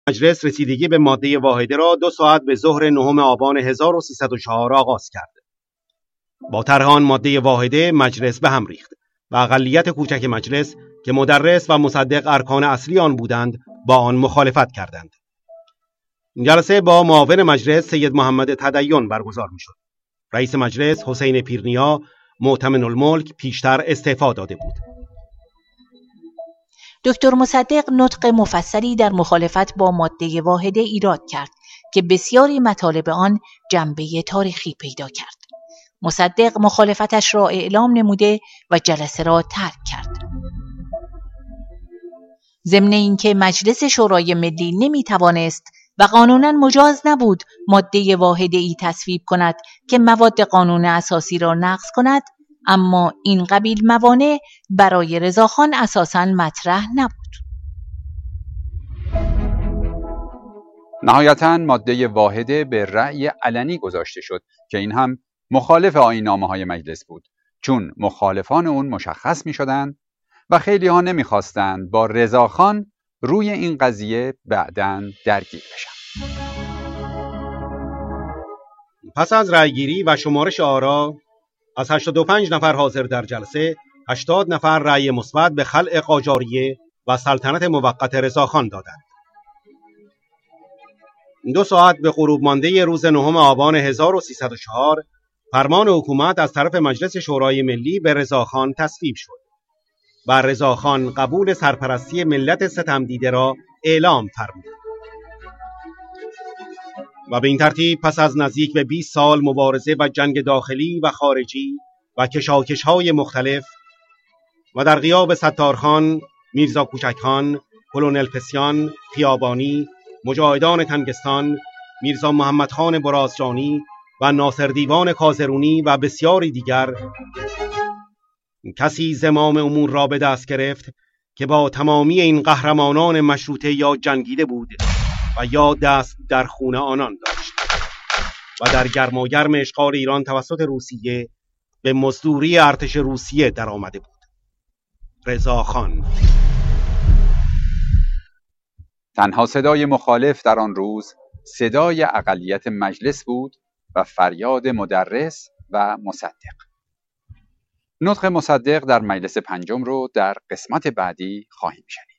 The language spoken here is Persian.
مجلس رسیدگی به ماده واحده را 2 ساعت به ظهر 9 آبان 1304 آغاز کرد. با طرح آن ماده واحده مجلس به هم ریخت و اقلیت کوچک مجلس که مدرس و مصدق ارکان اصلی آن بودند با آن مخالفت کردند. این جلسه با معاون مجلس سید محمد تدین برگزار می‌شد. رئیس مجلس حسین پیرنیا مؤتمن الملک پیشتر استعفا داده بود. دکتر مصدق نطق مفصلی در مخالفت با ماده واحده ایراد کرد که بسیاری مطالب آن جنبه تاریخی پیدا کرد. مصدق مخالفتش را اعلام نموده و جلسه را ترک کرد. ضمن اینکه مجلس شورای ملی نمیتوانست و قانونا مجاز نبود ماده واحده ای تصویب کند که مواد قانون اساسی را نقض کند، اما این قبیل موانع برای رضاخان اساساً مطرح نبود. نهایتاً ماده واحده به رأی علنی گذاشته شد که این هم مخالف آیین‌نامه‌های مجلس بود، چون مخالفان اون مشخص می‌شدند و خیلی ها نمی‌خواستند با رضاخان روی این قضیه بعداً درگیر بشن. پس از رأیگیری و شمارش آرا از 85 نفر حاضر در جلسه 80 نفر رأی مثبت به خلع قاجاریه و سلطنت موقت رضاخان دادند. 2 ساعت به غروب مانده روز 9 آبان 1304 فرمان حکومت از طرف مجلس شورای ملی به رضاخان تصویب شد و رضاخان قبول سرپرستی ملت ستمدیده را اعلام فرمود. و به این ترتیب پس از نزدیک به 20 سال مبارزه و جنگ داخلی و خارجی و کشاکش‌های مختلف و در غیاب ستارخان، میرزا کوچکخان، کلونل پسیان، خیابانی، مجاهدان تنگستان، میرزا محمدخان برازجانی و ناصر دیوان کازرونی و بسیاری دیگر، کسی زمام امور را به دست گرفت که با تمامی این قهرمانان مشروطه یا جنگیده بود و یا دست در خون آنان داشت و در گرماگرم اشغال ایران توسط روسیه به مزدوری ارتش روسیه در آمده بود. رضاخان. تنها صدای مخالف در آن روز صدای اقلیت مجلس بود و فریاد مدرس و مصدق. نطق مصدق در مجلس پنجم رو در قسمت بعدی خواهیم شنید.